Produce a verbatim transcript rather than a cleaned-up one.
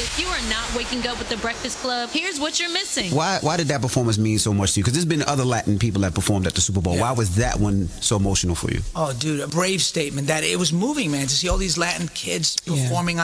If you are not waking up with the Breakfast Club, here's what you're missing. Why Why did that performance mean so much to you? Because there's been other Latin people that performed at the Super Bowl. Yeah. Why was that one so emotional for you? Oh, dude, a brave statement. That it was moving, man, to see all these Latin kids performing